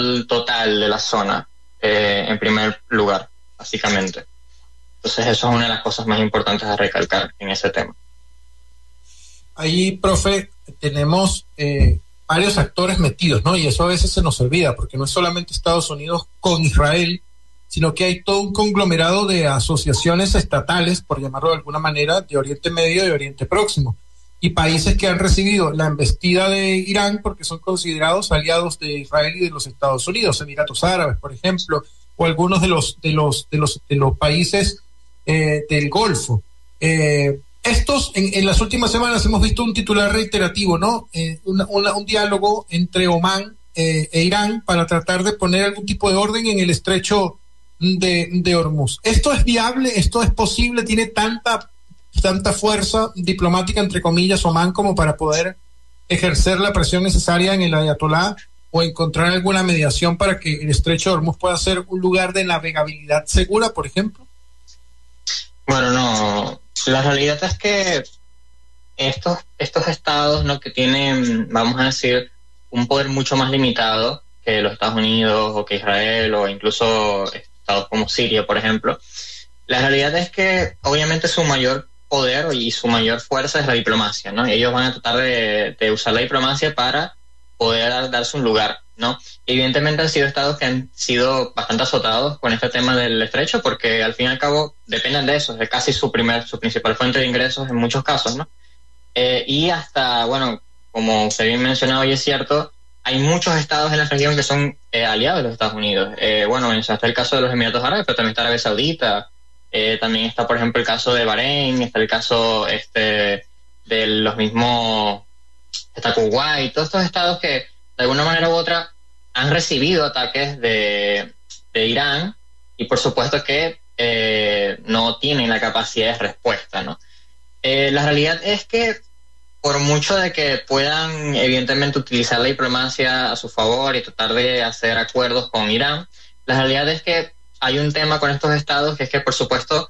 total de la zona, en primer lugar, básicamente. Entonces eso es una de las cosas más importantes a recalcar en ese tema. Ahí, profe, tenemos varios actores metidos, ¿no? Y eso a veces se nos olvida, porque no es solamente Estados Unidos con Israel, sino que hay todo un conglomerado de asociaciones estatales, por llamarlo de alguna manera, de Oriente Medio y Oriente Próximo, y países que han recibido la embestida de Irán porque son considerados aliados de Israel y de los Estados Unidos, Emiratos Árabes, por ejemplo, o algunos de los países del Golfo. En las últimas semanas hemos visto un titular reiterativo, ¿no? Un diálogo entre Omán e Irán para tratar de poner algún tipo de orden en el estrecho de Hormuz. ¿Esto es viable? ¿Esto es posible? ¿Tiene tanta fuerza diplomática, entre comillas, Omán, como para poder ejercer la presión necesaria en el ayatolá o encontrar alguna mediación para que el estrecho de Hormuz pueda ser un lugar de navegabilidad segura, por ejemplo? Bueno, no. La realidad es que estos estados, ¿no?, que tienen, vamos a decir, un poder mucho más limitado que los Estados Unidos o que Israel o incluso estados como Siria, por ejemplo, la realidad es que obviamente su mayor poder y su mayor fuerza es la diplomacia, ¿no? Y ellos van a tratar de usar la diplomacia para poder darse un lugar, ¿no? Evidentemente han sido estados que han sido bastante azotados con este tema del estrecho, porque al fin y al cabo dependen de eso, es casi su principal fuente de ingresos en muchos casos, ¿no? Y hasta, bueno, como usted bien mencionado y es cierto, hay muchos estados en la región que son aliados de los Estados Unidos. Bueno, está el caso de los Emiratos Árabes, pero también está Arabia Saudita, también está, por ejemplo, el caso de Bahrein, está el caso de los mismos, está Kuwait, todos estos estados que de alguna manera u otra han recibido ataques de Irán y por supuesto que no tienen la capacidad de respuesta, ¿no? La realidad es que por mucho de que puedan evidentemente utilizar la diplomacia a su favor y tratar de hacer acuerdos con Irán, la realidad es que hay un tema con estos estados que es que por supuesto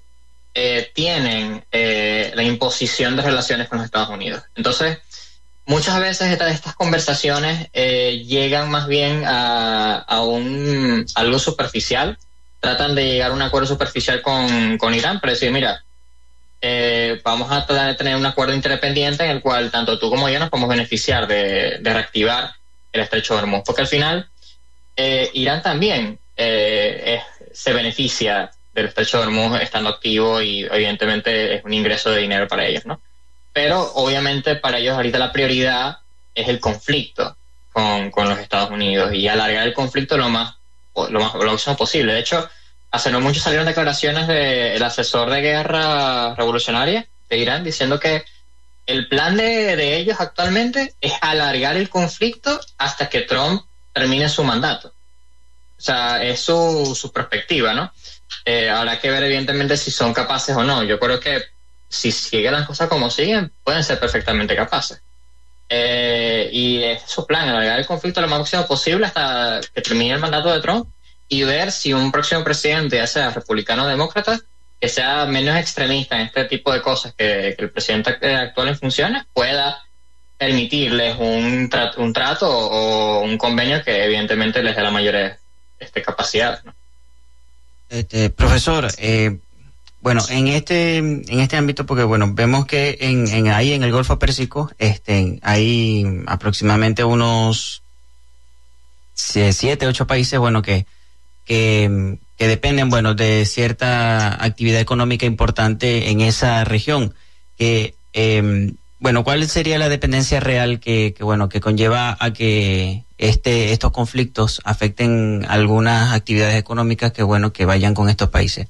tienen la imposición de relaciones con los Estados Unidos. Entonces, muchas veces estas conversaciones llegan más bien a algo superficial, tratan de llegar a un acuerdo superficial con Irán para decir, mira, vamos a tratar de tener un acuerdo interdependiente en el cual tanto tú como yo nos podemos beneficiar de reactivar el estrecho de Hormuz, porque al final Irán también se beneficia del estrecho de Hormuz estando activo y evidentemente es un ingreso de dinero para ellos, ¿no? Pero obviamente para ellos ahorita la prioridad es el conflicto con los Estados Unidos y alargar el conflicto lo máximo posible. De hecho, hace no mucho salieron declaraciones del asesor de guerra revolucionaria de Irán diciendo que el plan de ellos actualmente es alargar el conflicto hasta que Trump termine su mandato. O sea, es su perspectiva, ¿no? Habrá que ver evidentemente si son capaces o no. Yo creo que si siguen las cosas como siguen, pueden ser perfectamente capaces. Y es su plan, alargar el conflicto lo máximo posible hasta que termine el mandato de Trump y ver si un próximo presidente, ya sea republicano o demócrata, que sea menos extremista en este tipo de cosas que el presidente actual en funciones, pueda permitirles un trato o un convenio que evidentemente les dé la mayor capacidad, ¿no? Profesor, bueno, en este ámbito, porque bueno, vemos que ahí en el Golfo Pérsico, hay aproximadamente unos 7, 8 países, bueno, que dependen, bueno, de cierta actividad económica importante en esa región. Bueno, ¿cuál sería la dependencia real que conlleva a que estos conflictos afecten algunas actividades económicas que vayan con estos países?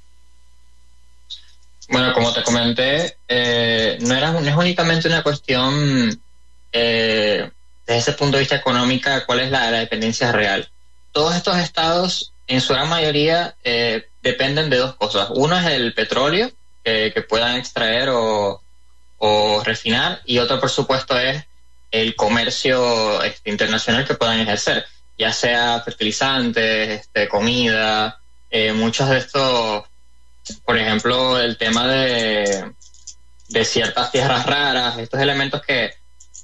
Bueno, como te comenté, no es únicamente una cuestión desde ese punto de vista económico, cuál es la dependencia real. Todos estos estados, en su gran mayoría, dependen de dos cosas. Uno es el petróleo que puedan extraer o refinar, y otro, por supuesto, es el comercio internacional que puedan ejercer, ya sea fertilizantes, comida, muchos de estos, por ejemplo, el tema de ciertas tierras raras, estos elementos que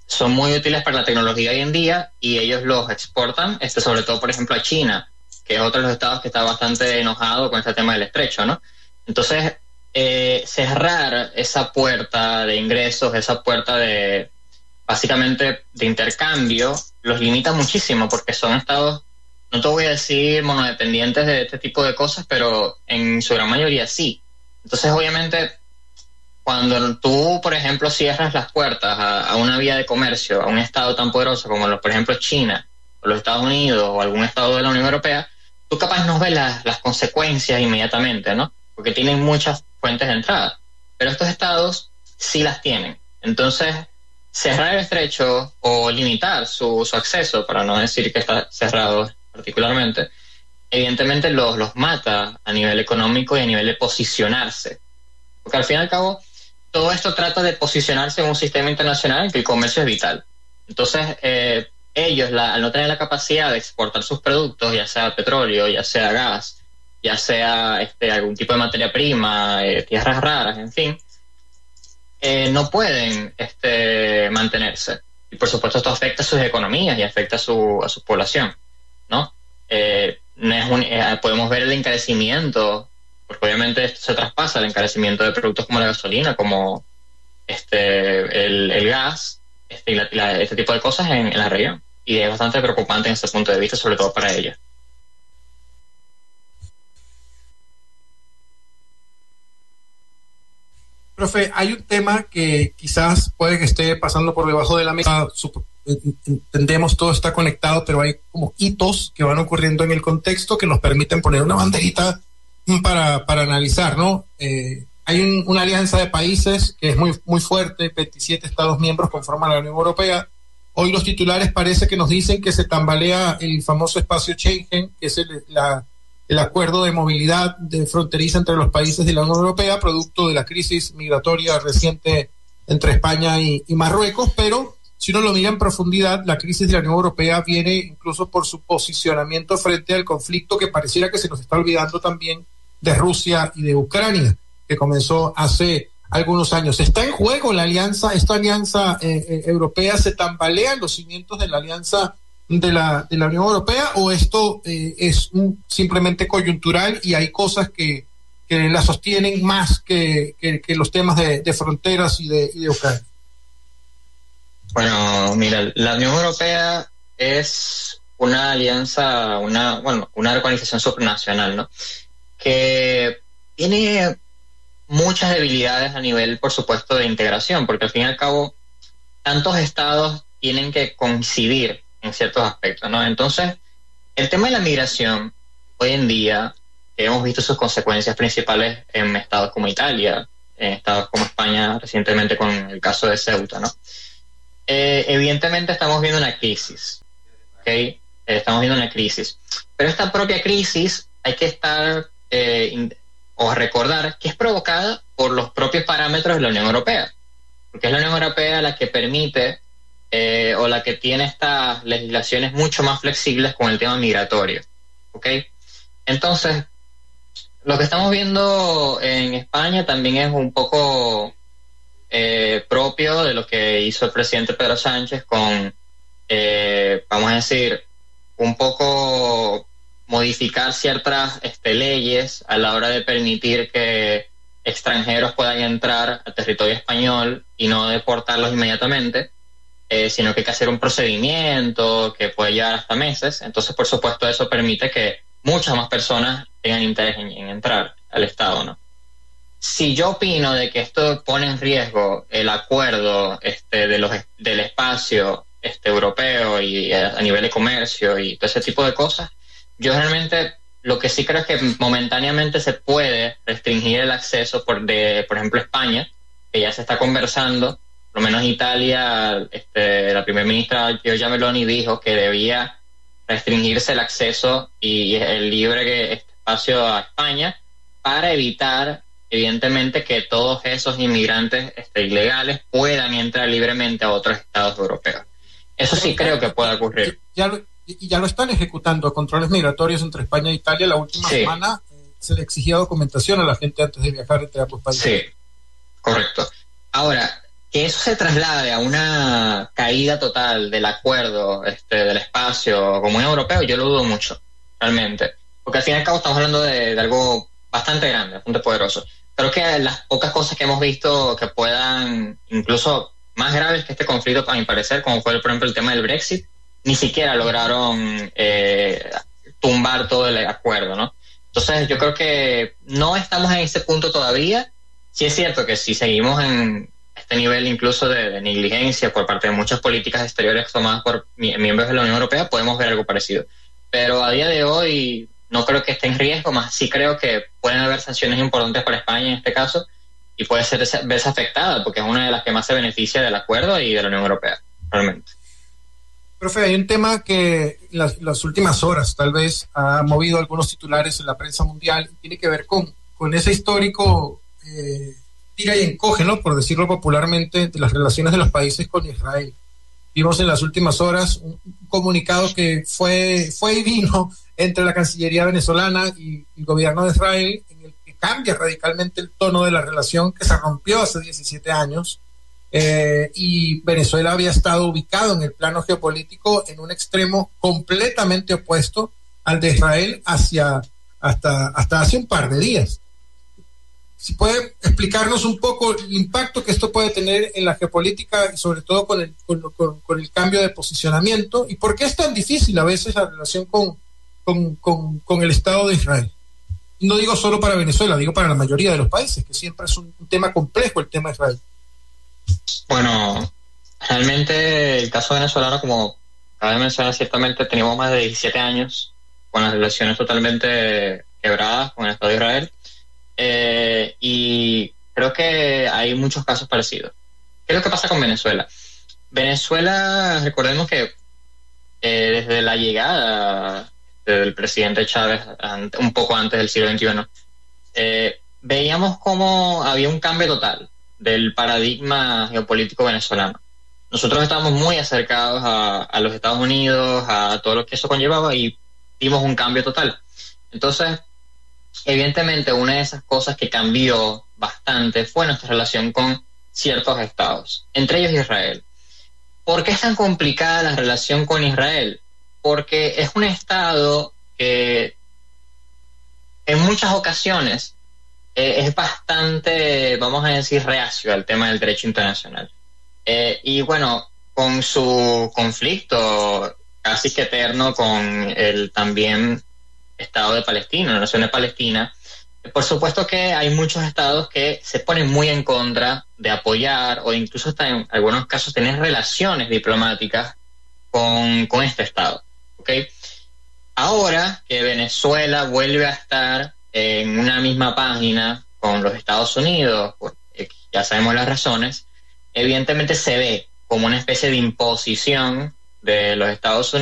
son muy útiles para la tecnología hoy en día y ellos los exportan, sobre todo, por ejemplo, a China, que es otro de los estados que está bastante enojado con este tema del estrecho, ¿no? Entonces, cerrar esa puerta de ingresos, esa puerta de, básicamente, de intercambio, los limita muchísimo porque son estados, no te voy a decir monodependientes de este tipo de cosas, pero en su gran mayoría sí. Entonces, obviamente, cuando tú, por ejemplo, cierras las puertas a una vía de comercio, a un estado tan poderoso como, por ejemplo, China, o los Estados Unidos, o algún estado de la Unión Europea, tú capaz no ves las consecuencias inmediatamente, ¿no? Porque tienen muchas fuentes de entrada. Pero estos estados sí las tienen. Entonces, cerrar el estrecho o limitar su acceso, para no decir que está cerrado particularmente, evidentemente los mata a nivel económico y a nivel de posicionarse. Porque al fin y al cabo, todo esto trata de posicionarse en un sistema internacional en que el comercio es vital. Entonces, ellos, al no tener la capacidad de exportar sus productos, ya sea petróleo, ya sea gas, ya sea algún tipo de materia prima, tierras raras, en fin, no pueden mantenerse. Y por supuesto esto afecta a sus economías y afecta a su población, ¿no? Podemos ver el encarecimiento, porque obviamente esto se traspasa el encarecimiento de productos como la gasolina, como el gas, este tipo de cosas en la región. Y es bastante preocupante en ese punto de vista, sobre todo para ella. Profe, hay un tema que quizás puede que esté pasando por debajo de la mesa. Entendemos, todo está conectado, pero hay como hitos que van ocurriendo en el contexto que nos permiten poner una banderita para analizar, ¿no? Hay una alianza de países que es muy, muy fuerte, 27 Estados miembros conforman la Unión Europea. Hoy los titulares parece que nos dicen que se tambalea el famoso espacio Schengen, que es el acuerdo de movilidad fronteriza entre los países de la Unión Europea, producto de la crisis migratoria reciente entre España y Marruecos, pero si uno lo mira en profundidad, la crisis de la Unión Europea viene incluso por su posicionamiento frente al conflicto que pareciera que se nos está olvidando también de Rusia y de Ucrania, que comenzó hace algunos años. ¿Está en juego esta alianza europea? ¿Se tambalean los cimientos de la alianza de la Unión Europea, o esto es simplemente coyuntural y hay cosas que la sostienen más que los temas de fronteras y de Ucrania? Bueno, mira, la Unión Europea es una alianza, una organización supranacional, ¿no? Que tiene muchas debilidades a nivel, por supuesto, de integración, porque al fin y al cabo, tantos estados tienen que coincidir en ciertos aspectos, ¿no? Entonces, el tema de la migración, hoy en día, hemos visto sus consecuencias principales en estados como Italia, en estados como España, recientemente con el caso de Ceuta, ¿no? Evidentemente estamos viendo una crisis, ¿ok? Estamos viendo una crisis. Pero esta propia crisis hay que estar o recordar que es provocada por los propios parámetros de la Unión Europea, porque es la Unión Europea la que permite o la que tiene estas legislaciones mucho más flexibles con el tema migratorio, ¿ok? Entonces, lo que estamos viendo en España también es un poco propio de lo que hizo el presidente Pedro Sánchez con, vamos a decir, un poco modificar ciertas leyes a la hora de permitir que extranjeros puedan entrar al territorio español y no deportarlos inmediatamente, sino que hay que hacer un procedimiento que puede llevar hasta meses. Entonces, por supuesto, eso permite que muchas más personas tengan interés en entrar al Estado, ¿no? Si yo opino de que esto pone en riesgo el acuerdo del espacio europeo y a nivel de comercio y todo ese tipo de cosas, yo realmente lo que sí creo es que momentáneamente se puede restringir el acceso por ejemplo, España, que ya se está conversando, por lo menos Italia, la primera ministra Giorgia Meloni dijo que debía restringirse el acceso y el libre espacio a España para evitar, evidentemente, que todos esos inmigrantes ilegales puedan entrar libremente a otros estados europeos. Eso sí creo que puede ocurrir. Ya lo están ejecutando, controles migratorios entre España e Italia. La última semana se le exigía documentación a la gente antes de viajar entre ambos países. Sí, correcto. Ahora, que eso se traslade a una caída total del acuerdo del espacio común europeo, yo lo dudo mucho, realmente. Porque al fin y al cabo estamos hablando de algo bastante grande, bastante poderoso. Creo que las pocas cosas que hemos visto que puedan, incluso más graves que este conflicto, a mi parecer, como fue, por ejemplo, el tema del Brexit, ni siquiera lograron tumbar todo el acuerdo, ¿no? Entonces, yo creo que no estamos en ese punto todavía. Sí es cierto que si seguimos en este nivel incluso de negligencia por parte de muchas políticas exteriores tomadas por miembros de la Unión Europea, podemos ver algo parecido. Pero a día de hoy no creo que esté en riesgo, más sí creo que pueden haber sanciones importantes para España en este caso, y puede verse afectada, porque es una de las que más se beneficia del acuerdo y de la Unión Europea, realmente. Profe, hay un tema que las últimas horas tal vez ha movido algunos titulares en la prensa mundial, y tiene que ver con ese histórico tira y encoge, ¿no?, por decirlo popularmente, de las relaciones de los países con Israel. Vimos en las últimas horas un comunicado que fue y vino entre la Cancillería venezolana y el gobierno de Israel, en el que cambia radicalmente el tono de la relación que se rompió hace 17 años, y Venezuela había estado ubicado en el plano geopolítico en un extremo completamente opuesto al de Israel hasta hace un par de días. Si puede explicarnos un poco el impacto que esto puede tener en la geopolítica y sobre todo con el cambio de posicionamiento, y por qué es tan difícil a veces la relación con el Estado de Israel. Y no digo solo para Venezuela, digo para la mayoría de los países, que siempre es un tema complejo el tema de Israel. Bueno, realmente el caso venezolano, como cabe mencionar, ciertamente teníamos más de 17 años con las relaciones totalmente quebradas con el Estado de Israel. Y creo que hay muchos casos parecidos. ¿Qué es lo que pasa con Venezuela? Venezuela, recordemos que desde la llegada del presidente Chávez, un poco antes del siglo XXI, veíamos cómo había un cambio total del paradigma geopolítico venezolano. Nosotros estábamos muy acercados a los Estados Unidos, a todo lo que eso conllevaba, y vimos un cambio total. Entonces, evidentemente, una de esas cosas que cambió bastante fue nuestra relación con ciertos estados, entre ellos Israel. ¿Por qué es tan complicada la relación con Israel? Porque es un estado que en muchas ocasiones es bastante, vamos a decir, reacio al tema del derecho internacional. Y bueno, con su conflicto casi que eterno con el también Estado de Palestina, la nación de Palestina, por supuesto que hay muchos estados que se ponen muy en contra de apoyar o incluso hasta en algunos casos tener relaciones diplomáticas con este estado. ¿Okay? Ahora que Venezuela vuelve a estar en una misma página con los Estados Unidos, pues, ya sabemos las razones, evidentemente se ve como una especie de imposición de los Estados Unidos